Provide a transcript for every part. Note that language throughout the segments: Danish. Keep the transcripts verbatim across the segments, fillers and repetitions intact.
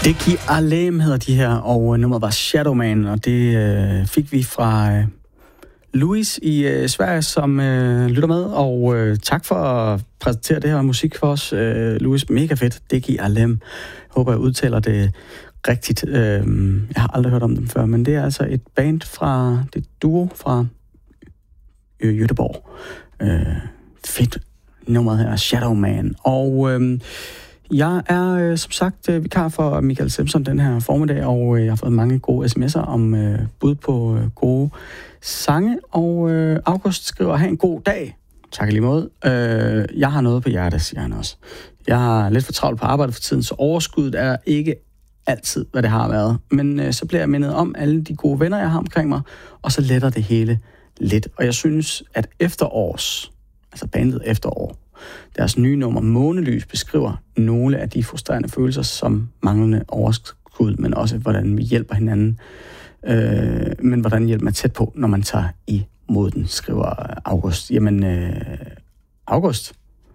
Dickie Alem hedder de her, og nummeret var Shadow Man, og det øh, fik vi fra øh, Louis i øh, Sverige, som øh, lytter med, og øh, tak for at præsentere det her musik for os, øh, Louis. Mega fedt, Dickie Alem. Håber, jeg udtaler det rigtigt. Øh, jeg har aldrig hørt om dem før, men det er altså et band fra, det er duo fra øh, Göteborg. Øh, fedt nummeret her, Shadow Man. Og øh, jeg er øh, som sagt øh, vikar for Michael Simpson den her formiddag, og øh, jeg har fået mange gode sms'er om øh, bud på øh, gode sange, og øh, August skriver, have en god dag. Tak i lige måde. Øh, jeg har noget på hjertet, siger han også. Jeg har lidt for travlt på arbejde for tiden, så overskuddet er ikke altid, hvad det har været. Men øh, så bliver jeg mindet om alle de gode venner, jeg har omkring mig, og så letter det hele lidt. Og jeg synes, at efterårs, altså bandet Efterår, deres nye nummer Månelys beskriver nogle af de frustrerende følelser som manglende overskud, men også hvordan vi hjælper hinanden. Øh, men hvordan hjælper man tæt på, når man tager imod den, skriver August. Jamen, øh, August,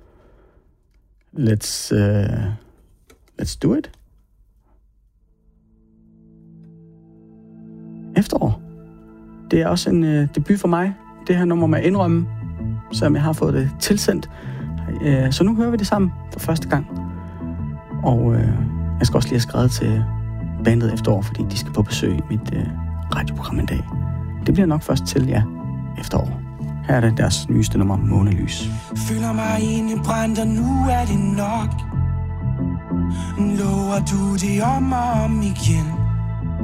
let's, uh, let's do it. Efterår. Det er også en øh, debut for mig, det her nummer med Indrømme, som jeg har fået det tilsendt. Øh, så nu hører vi det sammen for første gang. Og øh, jeg skal også lige have skrevet til bandet Efterår, fordi de skal på besøg i mit øh, radioprogram en dag. Det bliver nok først til, ja, Efterår. Her er det deres nyeste nummer, Månelys. Føler mig indebrændt, og nu er det nok. Lover du det om og om igen?